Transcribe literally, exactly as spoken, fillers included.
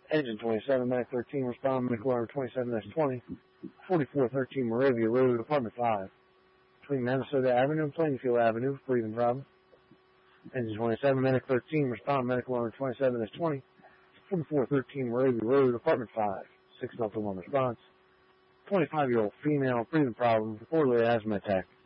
Engine twenty-seven, Medic thirteen, respond, medical order twenty-seven dash twenty, forty-four thirteen Moravia Road, apartment five, between Minnesota Avenue and Plainfield Avenue, breathing problem. Engine twenty-seven, Medic thirteen, respond, medical order twenty-seven dash twenty, forty-four thirteen Moravia Road, apartment five, six month one response. twenty-five-year-old female, breathing problem, reportedly asthma attack.